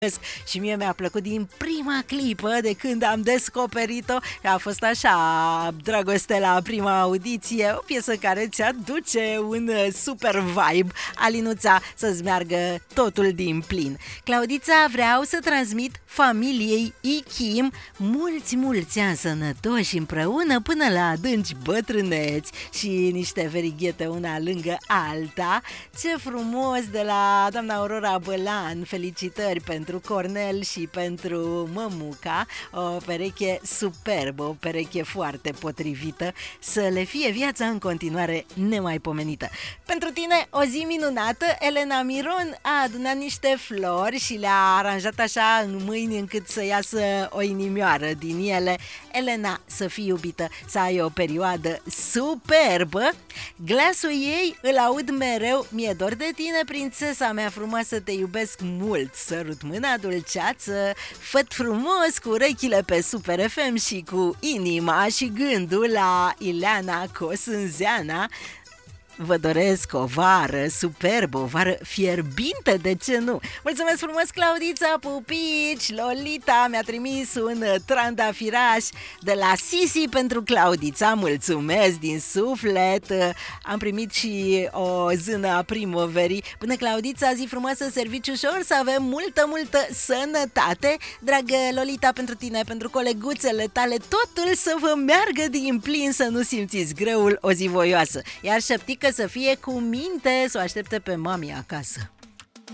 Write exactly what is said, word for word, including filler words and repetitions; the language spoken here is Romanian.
Și mie mi-a plăcut din prima clipă de când am descoperit-o. A fost așa, dragoste la prima audiție. O piesă care ți aduce un super vibe. Alinuța, să-ți meargă totul din plin. Claudița, vreau să transmit familiei Ichim mulți, mulți ani sănătoși împreună până la adânci bătrâneți și niște verighete una lângă alta. Ce frumos de la doamna Aurora Bălan. Felicitări pentru Cornel și pentru mămuca. O pereche superbă, o pereche foarte potrivită. Să le fie viața în continuare nemaipomenită. Pentru tine o zi minunată. Elena Miron a adunat niște flori și le-a aranjat așa în mâini încât să iasă o inimioară din ele. Elena, să fii iubită, să ai o perioadă superbă. Glasul ei îl aud mereu. Mi-e dor de tine, prințesa mea frumoasă, te iubesc mult. Sărut mâna dulceață, făt frumos cu urechile pe Super F M și cu inima și gândul la Ileana Cosânzeana. Vă doresc o vară superbă, o vară fierbinte, de ce nu? Mulțumesc frumos, Claudița, pupici! Lolita mi-a trimis un trandafiraș de la Sisi pentru Claudița. Mulțumesc din suflet! Am primit și o zână a primăverii. Până, Claudița, zi frumoasă, servici ușor, să avem multă, multă sănătate. Dragă Lolita, pentru tine, pentru coleguțele tale, totul să vă meargă din plin, să nu simțiți greul, o zi voioasă. Iar Șeptică să fie cu minte, să o aștepte pe mami acasă.